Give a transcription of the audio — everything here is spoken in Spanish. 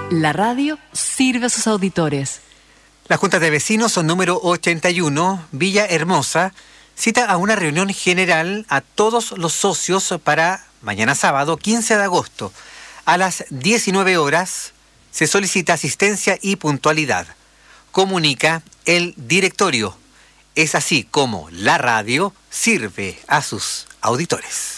La radio sirve a sus auditores. La Junta de Vecinos número 81, Villa Hermosa, cita a una reunión general a todos los socios para mañana sábado 15 de agosto. A las 19 horas se solicita asistencia y puntualidad. Comunica el directorio. Es así como la radio sirve a sus auditores.